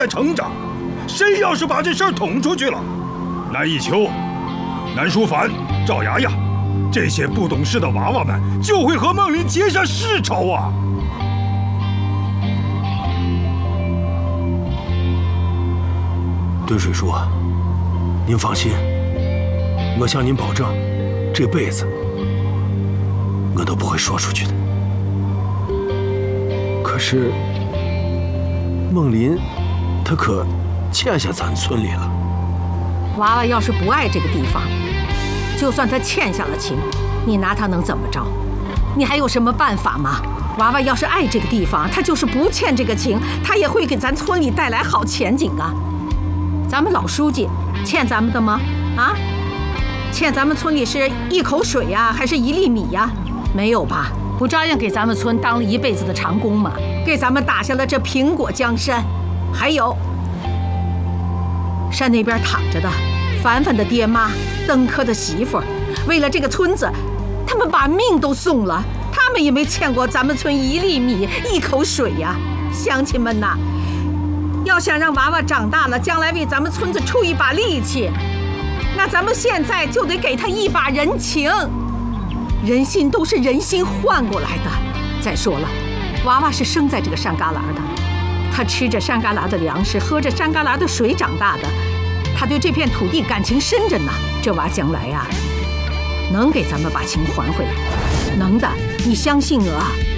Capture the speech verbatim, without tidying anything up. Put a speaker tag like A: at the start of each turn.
A: 成长。谁要是把这事儿捅出去了，南一秋、南书凡、赵牙牙这些不懂事的娃娃们就会和孟林结下世仇啊！
B: 敦水叔，您放心，我向您保证，这辈子我都不会说出去的。可是，孟林，他可欠下咱村里了。
C: 娃娃要是不爱这个地方，就算他欠下了情，你拿他能怎么着？你还有什么办法吗？娃娃要是爱这个地方，他就是不欠这个情，他也会给咱村里带来好前景啊。咱们老书记欠咱们的吗？啊，欠咱们村里是一口水呀，还是一粒米呀？没有吧？不照样给咱们村当了一辈子的长工吗？给咱们打下了这苹果江山。还有，山那边躺着的凡凡的爹妈、登科的媳妇儿，为了这个村子，他们把命都送了，他们也没欠过咱们村一粒米、一口水呀。乡亲们呐，要想让娃娃长大了，将来为咱们村子出一把力气，那咱们现在就得给他一把人情。人心都是人心换过来的。再说了，娃娃是生在这个山旮旯的，他吃着山旮旯的粮食，喝着山旮旯的水长大的，他对这片土地感情深着呢。这娃将来呀，能给咱们把情还回来，能的，你相信我。